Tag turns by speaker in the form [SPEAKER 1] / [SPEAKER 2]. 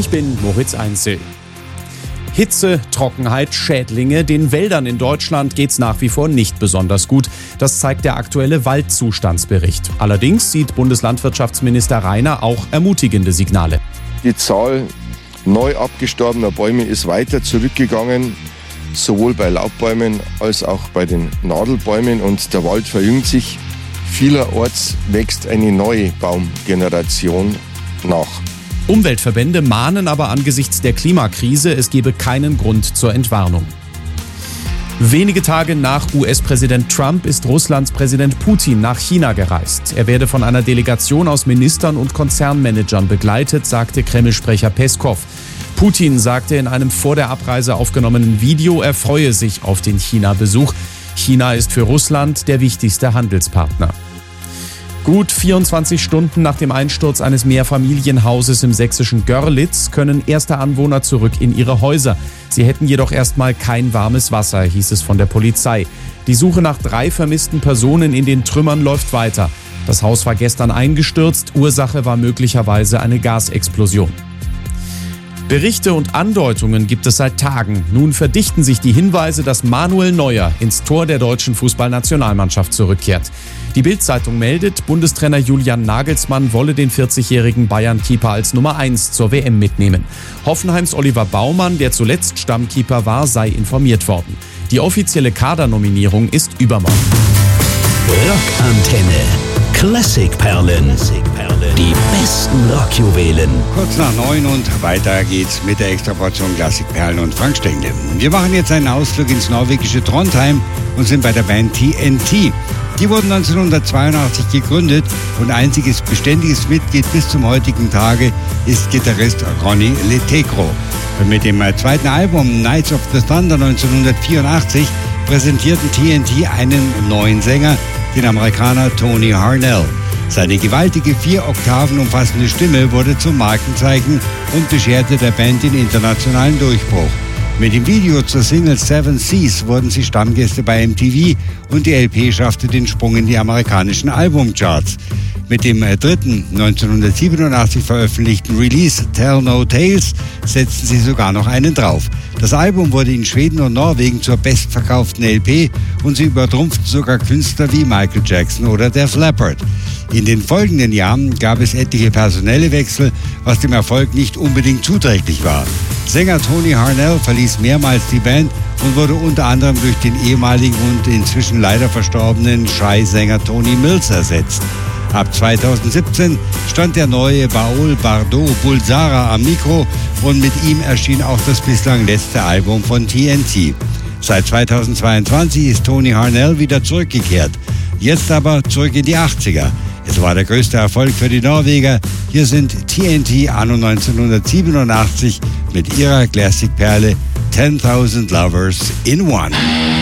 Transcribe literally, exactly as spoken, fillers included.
[SPEAKER 1] Ich bin Moritz Einzel. Hitze, Trockenheit, Schädlinge. Den Wäldern in Deutschland geht's nach wie vor nicht besonders gut. Das zeigt der aktuelle Waldzustandsbericht. Allerdings sieht Bundeslandwirtschaftsminister Rainer auch ermutigende Signale.
[SPEAKER 2] Die Zahl neu abgestorbener Bäume ist weiter zurückgegangen, sowohl bei Laubbäumen als auch bei den Nadelbäumen, und der Wald verjüngt sich. Vielerorts wächst eine neue Baumgeneration nach.
[SPEAKER 1] Umweltverbände mahnen aber angesichts der Klimakrise, es gebe keinen Grund zur Entwarnung. Wenige Tage nach U S-Präsident Trump ist Russlands Präsident Putin nach China gereist. Er werde von einer Delegation aus Ministern und Konzernmanagern begleitet, sagte Kreml-Sprecher Peskov. Putin sagte in einem vor der Abreise aufgenommenen Video, er freue sich auf den China-Besuch. China ist für Russland der wichtigste Handelspartner. Gut vierundzwanzig Stunden nach dem Einsturz eines Mehrfamilienhauses im sächsischen Görlitz können erste Anwohner zurück in ihre Häuser. Sie hätten jedoch erstmal kein warmes Wasser, hieß es von der Polizei. Die Suche nach drei vermissten Personen in den Trümmern läuft weiter. Das Haus war gestern eingestürzt, Ursache war möglicherweise eine Gasexplosion. Berichte und Andeutungen gibt es seit Tagen. Nun verdichten sich die Hinweise, dass Manuel Neuer ins Tor der deutschen Fußballnationalmannschaft zurückkehrt. Die Bild-Zeitung meldet, Bundestrainer Julian Nagelsmann wolle den vierzigjährigen Bayern-Keeper als Nummer eins zur W M mitnehmen. Hoffenheims Oliver Baumann, der zuletzt Stammkeeper war, sei informiert worden. Die offizielle Kadernominierung ist übermorgen.
[SPEAKER 3] Rockantenne. Klassikperlen. Die besten Rockjuwelen.
[SPEAKER 4] Kurz nach neun und weiter geht's mit der Extraportion Klassikperlen und Frank Stengel. Wir machen jetzt einen Ausflug ins norwegische Trondheim und sind bei der Band T N T. Die wurden neunzehnhundertzweiundachtzig gegründet und einziges beständiges Mitglied bis zum heutigen Tage ist Gitarrist Ronny Letegro. Und mit dem zweiten Album Knights of the Thunder neunzehnhundertvierundachtzig präsentierten T N T einen neuen Sänger, den Amerikaner Tony Harnell. Seine gewaltige vier Oktaven umfassende Stimme wurde zum Markenzeichen und bescherte der Band den internationalen Durchbruch. Mit dem Video zur Single Seven Seas wurden sie Stammgäste bei M T V und die L P schaffte den Sprung in die amerikanischen Albumcharts. Mit dem dritten neunzehnhundertsiebenundachtzig veröffentlichten Release Tell No Tales setzten sie sogar noch einen drauf. Das Album wurde in Schweden und Norwegen zur bestverkauften L P und sie übertrumpften sogar Künstler wie Michael Jackson oder Def Leppard. In den folgenden Jahren gab es etliche personelle Wechsel, was dem Erfolg nicht unbedingt zuträglich war. Sänger Tony Harnell verließ mehrmals die Band und wurde unter anderem durch den ehemaligen und inzwischen leider verstorbenen Shy-Sänger Tony Mills ersetzt. Ab zweitausendsiebzehn stand der neue Baol Bardot Bulsara am Mikro und mit ihm erschien auch das bislang letzte Album von T N T. Seit zweitausendzweiundzwanzig ist Tony Harnell wieder zurückgekehrt. Jetzt aber zurück in die achtziger. Es war der größte Erfolg für die Norweger. Hier sind T N T anno neunzehnhundertsiebenundachtzig mit ihrer Classic-Perle ten thousand Lovers in One.